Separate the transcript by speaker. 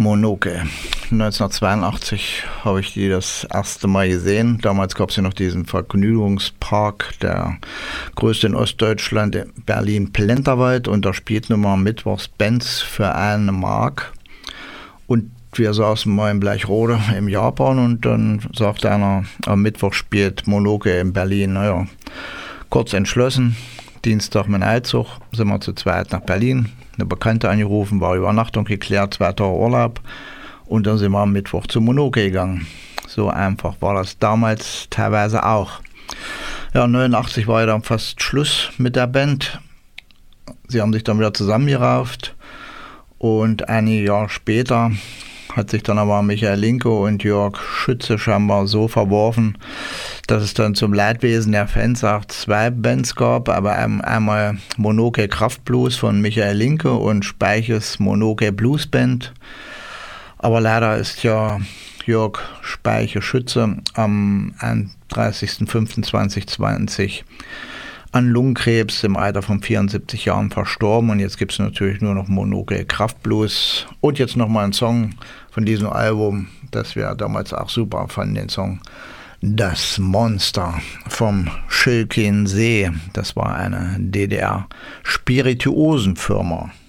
Speaker 1: Monoke. 1982 habe ich die das erste Mal gesehen. Damals gab es ja noch diesen Vergnügungspark, der größte in Ostdeutschland, Berlin-Plenterwald. Und da spielt nun mal mittwochs Bands für 1 Mark. Und wir saßen mal in Bleichrode im Japan und dann sagte einer, am Mittwoch spielt Monoke in Berlin. Naja, kurz entschlossen, Dienstag mit dem Eilzug, sind wir zu zweit nach Berlin. Eine Bekannte angerufen, war Übernachtung geklärt, 2 Tage Urlaub und dann sind wir am Mittwoch zu Monoke gegangen. So einfach war das damals teilweise auch. Ja, 89 war ja dann fast Schluss mit der Band. Sie haben sich dann wieder zusammengerauft und einige Jahre später hat sich dann aber Michael Linke und Jörg Schütze scheinbar so verworfen, dass es dann zum Leidwesen der Fans auch 2 Bands gab, aber einmal Monoke Kraftblues von Michael Linke und Speiches Monoke Blues Band. Aber leider ist ja Jörg Speiche Schütze am 31.05.2020 an Lungenkrebs im Alter von 74 Jahren verstorben und jetzt gibt es natürlich nur noch Monoke Kraftblues und jetzt nochmal ein Song von diesem Album, das wir damals auch super fanden, den Song Das Monster vom Schilkinsee. Das war eine DDR-Spirituosenfirma.